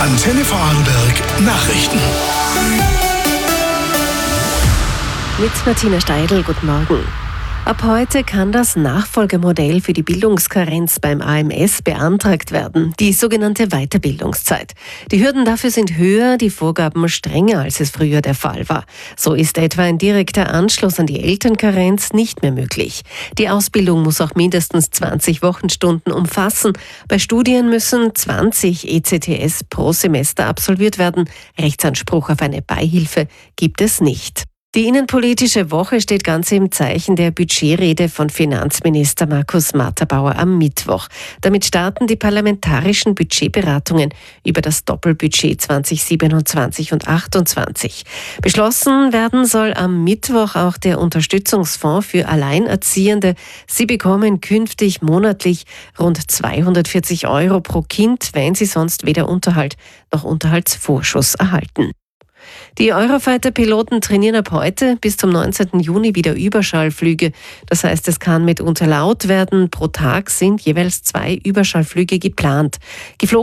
Antenne Vorarlberg Nachrichten. Mit Martina Steidl, guten Morgen. Ab heute kann das Nachfolgemodell für die Bildungskarenz beim AMS beantragt werden, die sogenannte Weiterbildungszeit. Die Hürden dafür sind höher, die Vorgaben strenger, als es früher der Fall war. So ist etwa ein direkter Anschluss an die Elternkarenz nicht mehr möglich. Die Ausbildung muss auch mindestens 20 Wochenstunden umfassen. Bei Studien müssen 20 ECTS pro Semester absolviert werden. Rechtsanspruch auf eine Beihilfe gibt es nicht. Die innenpolitische Woche steht ganz im Zeichen der Budgetrede von Finanzminister Markus Matterbauer am Mittwoch. Damit starten die parlamentarischen Budgetberatungen über das Doppelbudget 2027 und 2028. Beschlossen werden soll am Mittwoch auch der Unterstützungsfonds für Alleinerziehende. Sie bekommen künftig monatlich rund 240 € pro Kind, wenn sie sonst weder Unterhalt noch Unterhaltsvorschuss erhalten. Die Eurofighter-Piloten trainieren ab heute bis zum 19. Juni wieder Überschallflüge. Das heißt, es kann mitunter laut werden. Pro Tag sind jeweils 2 Überschallflüge geplant. Geflogen